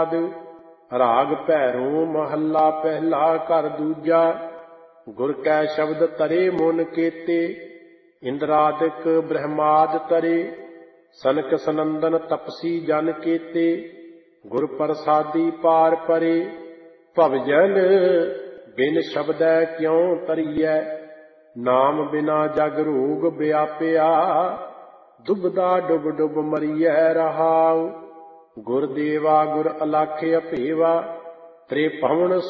ਰਾਗ ਭੈਰੋਂ ਮਹੱਲਾ ਪਹਿਲਾ ਘਰ ਦੂਜਾ। ਗੁਰ ਕੈ ਸ਼ਬਦ ਤਰੇ ਮਨ ਕੇਤੇ, ਇੰਦਰਾਦਿਕ ਬ੍ਰਹਮਾਦ ਤਰੇ। ਸਨਕ ਸਨੰਦਨ ਤਪਸੀ ਜਨ ਕੇਤੇ, ਗੁਰ ਪ੍ਰਸਾਦੀ ਪਾਰ ਪਰੇ। ਭਵਜਲ ਬਿਨ ਸ਼ਬਦੈ ਕਿਉ ਤਰੀਐ, ਨਾਮ ਬਿਨਾ ਜਗ ਰੋਗ ਵਿਆਪਿਆ। ਦੁਬਦਾ ਡੁਬ ਡੁਬ ਮਰੀਐ ਰਹਾਉ, ਗੁਰ ਦੇਵਾ ਗੁਰ ਅਲਖ ਅਭੇਵਾ। ਤ੍ਰਿਭਵਨ